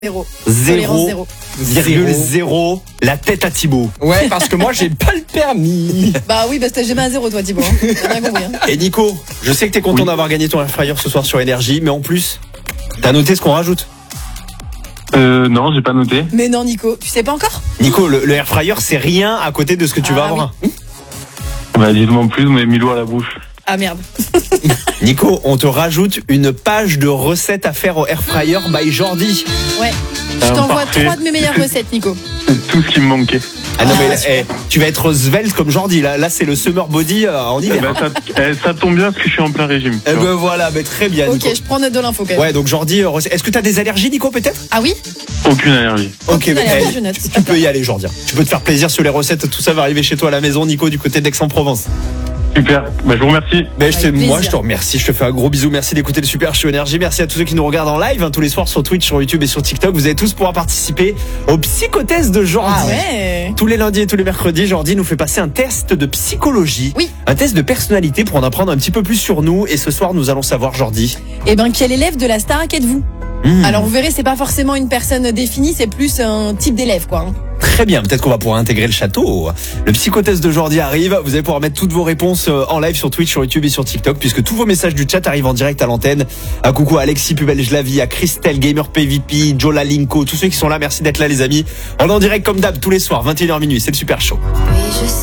0,0 la tête à Thibaut. Ouais, parce que moi j'ai pas le permis. Bah oui, parce que t'as jamais un zéro toi Thibaut. T'as bien compris. Et Nico, je sais que t'es content d'avoir gagné ton air fryer ce soir sur Énergie, mais en plus, t'as noté ce qu'on rajoute? Non, j'ai pas noté. Mais non Nico, tu sais pas encore? Nico, le air fryer c'est rien à côté de ce que tu vas avoir. Oui. Bah, dites-moi en plus, vous m'avez mis l'eau à la bouche. Ah merde. Nico, on te rajoute une page de recettes à faire au air fryer by Jordi. Ouais. Je t'envoie parfait. 3 de mes meilleures recettes Nico. C'est tout ce qui me manquait. Ah non, mais super. tu vas être svelte comme Jordi. Là c'est le summer body en hiver. Bah, ça tombe bien parce que je suis en plein régime. Eh ben voilà, mais très bien Ok, Nico. je prends note de l'info quand même. Ouais, donc Jordi, est-ce que t'as des allergies Nico peut-être? Ah oui? Aucune allergie. Aucune mais, allergie, je note. tu peux y aller Jordi. Tu peux te faire plaisir sur les recettes, tout ça va arriver chez toi à la maison Nico du côté d'Aix-en-Provence. Super. Bah, je vous remercie. Ben, Avec moi je plaisir. te remercie, je te fais un gros bisou, merci d'écouter le Super Show Énergie, merci à tous ceux qui nous regardent en live tous les soirs sur Twitch, sur YouTube et sur TikTok, vous allez tous pouvoir participer au psychotest de Jordi. Ah ouais. Tous les lundis et tous les mercredis, Jordi nous fait passer un test de psychologie, Oui. un test de personnalité pour en apprendre un petit peu plus sur nous, et ce soir nous allons savoir Jordi. Eh ben quel élève de la Starac êtes-vous? Alors vous verrez, c'est pas forcément une personne définie, c'est plus un type d'élève quoi. Très bien, peut-être qu'on va pouvoir intégrer le château. Le psychotest de Jordi arrive, vous allez pouvoir mettre toutes vos réponses en live sur Twitch, sur YouTube et sur TikTok, puisque tous vos messages du chat arrivent en direct à l'antenne. Un coucou à Alexis Pubel-Jlavi, à Christelle, Gamer PVP, Jola Linko, tous ceux qui sont là, merci d'être là les amis. On est en direct comme d'hab tous les soirs, 21h minuit, c'est le Super Show.